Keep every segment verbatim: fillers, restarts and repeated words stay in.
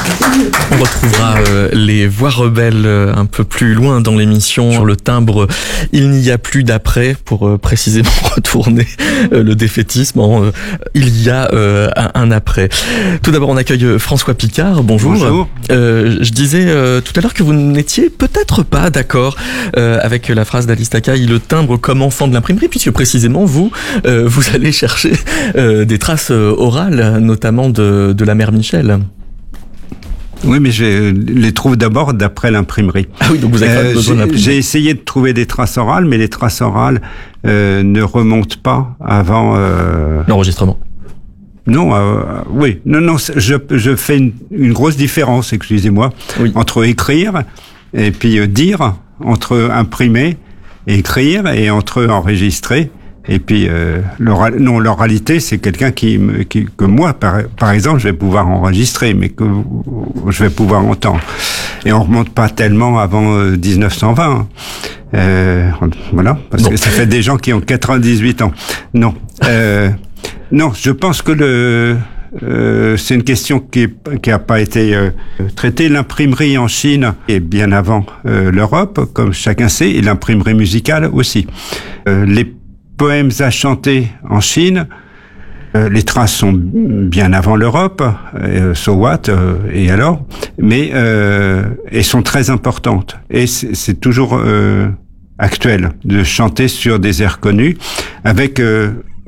On retrouvera euh, les voix rebelles euh, un peu plus loin dans l'émission sur le timbre « Il n'y a plus d'après » pour euh, précisément retourner euh, le défaitisme en euh, « Il y a euh, un, un après ». Tout d'abord, on accueille François Picard. Bonjour. Bonjour. Euh, je disais euh, tout à l'heure que vous n'étiez peut-être pas d'accord euh, avec la phrase d'Alice Takai, le timbre comme enfant de l'imprimerie, puisque précisément vous, euh, vous allez chercher euh, des traces euh, orales, notamment de, de la mère Michel. Oui, mais je les trouve d'abord d'après l'imprimerie. Ah oui, donc vous avez euh, besoin j'ai, j'ai essayé de trouver des traces orales, mais les traces orales euh, ne remontent pas avant euh... l'enregistrement. Non, euh, oui, non, non, je, je fais une, une grosse différence, excusez-moi, oui. entre écrire et puis euh, dire, entre imprimer et écrire, et entre enregistrer. Et puis, euh, l'oral, non, l'oralité, c'est quelqu'un qui, me, qui, que moi, par, par exemple, je vais pouvoir enregistrer, mais que je vais pouvoir entendre. Et on remonte pas tellement avant euh, dix-neuf cent vingt. Euh, voilà, parce bon. que ça fait des gens qui ont quatre-vingt-dix-huit ans. Non, euh, non, je pense que le, euh, c'est une question qui, qui a pas été euh, traitée. L'imprimerie en Chine est bien avant euh, l'Europe, comme chacun sait, et l'imprimerie musicale aussi. Euh, les poèmes à chanter en Chine, euh, les traces sont bien avant l'Europe, euh, so what, euh, et alors, mais euh, elles sont très importantes. Et c'est, c'est toujours euh, actuel de chanter sur des airs connus, avec euh,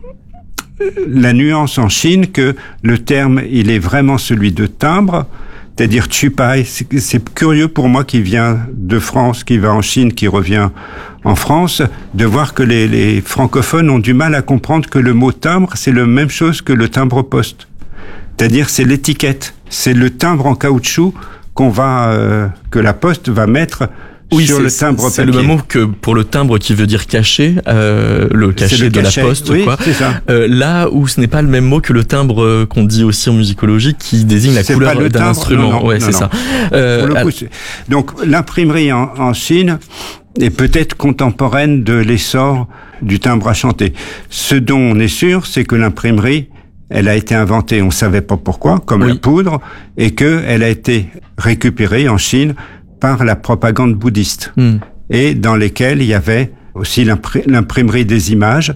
la nuance en Chine que le terme, il est vraiment celui de timbre, c'est-à-dire chupai. C'est, c'est curieux pour moi qui vient de France, qui va en Chine, qui revient en France, de voir que les, les francophones ont du mal à comprendre que le mot timbre, c'est la même chose que le timbre-poste. C'est-à-dire, c'est l'étiquette. C'est le timbre en caoutchouc qu'on va, euh, que la poste va mettre oui, sur le timbre papier. C'est le même mot que pour le timbre qui veut dire cachet, euh, le cachet le de cachet. la poste, oui, quoi. C'est ça. Euh, là où ce n'est pas le même mot que le timbre qu'on dit aussi en musicologie, qui désigne la c'est couleur d'un timbre, instrument. Non, non, ouais, non, c'est non. ça. Euh, pour le coup, donc, l'imprimerie en, en Chine est peut-être contemporaine de l'essor du timbre à chanter. Ce dont on est sûr, c'est que l'imprimerie, elle a été inventée, on savait pas pourquoi, comme oui. la poudre, et que elle a été récupérée en Chine par la propagande bouddhiste, mm. et dans lesquelles il y avait aussi l'impr- l'imprimerie des images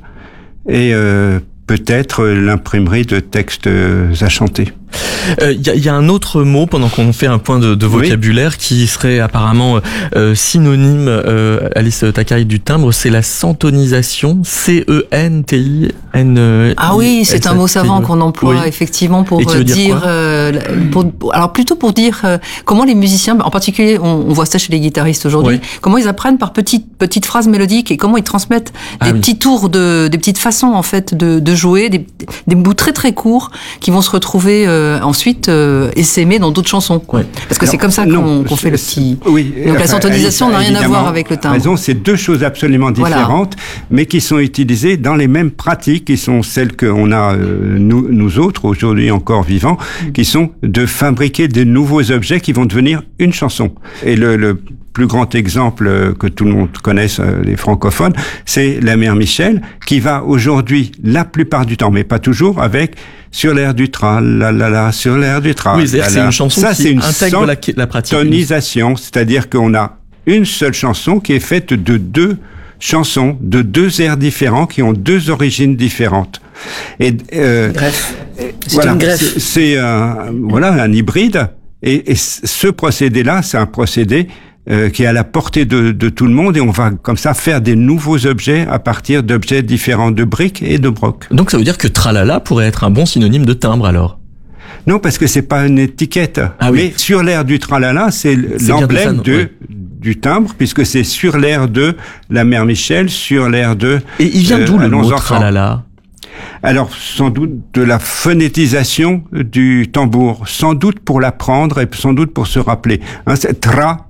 et euh, peut-être l'imprimerie de textes à chanter. Il euh, y, y a un autre mot pendant qu'on fait un point de, de vocabulaire oui. qui serait apparemment euh, synonyme, euh, Alice Takai, du timbre, c'est la centonisation, C E N T I N E. Ah oui, c'est un mot savant qu'on emploie oui. effectivement pour dire, dire euh, pour, alors plutôt pour dire euh, comment les musiciens, en particulier, on, on voit ça chez les guitaristes aujourd'hui, oui. comment ils apprennent par petites petites phrases mélodiques et comment ils transmettent ah des oui. petits tours de, des petites façons en fait de, de jouer, des, des bouts très très courts qui vont se retrouver euh, ensuite euh, essaimer dans d'autres chansons. Ouais. Parce que non, c'est comme ça non, qu'on, qu'on fait le petit... Oui, donc enfin, la centonisation n'a rien à voir avec le timbre. Raison, c'est deux choses absolument différentes, voilà. mais qui sont utilisées dans les mêmes pratiques, qui sont celles qu'on a, euh, nous, nous autres, aujourd'hui encore vivants, mmh. qui sont de fabriquer de nouveaux objets qui vont devenir une chanson. Et le... le plus grand exemple que tout le monde connaisse, les francophones, c'est la mère Michel, qui va aujourd'hui, la plupart du temps, mais pas toujours, avec sur l'air du tra, la la la, sur l'air du tra. Oui, c'est-à-dire c'est une chanson ça, qui c'est une intègre la, la pratique. Tonisation, c'est-à-dire qu'on a une seule chanson qui est faite de deux chansons, de deux airs différents, qui ont deux origines différentes. Et euh, greffe. C'est voilà, une greffe. C'est, c'est un, voilà, un hybride. Et, et ce procédé-là, c'est un procédé Euh, qui est à la portée de, de tout le monde, et on va comme ça faire des nouveaux objets à partir d'objets différents de briques et de broc. Donc ça veut dire que tralala pourrait être un bon synonyme de timbre alors? Non, parce que c'est pas une étiquette. Ah oui. Mais sur l'air du tralala, c'est, c'est l'emblème de, ouais. du timbre, puisque c'est sur l'air de la mère Michel, sur l'air de... Et il vient d'où euh, le mot tralala? Alors, sans doute de la phonétisation du tambour, sans doute pour l'apprendre et sans doute pour se rappeler. Hein, c'est tra,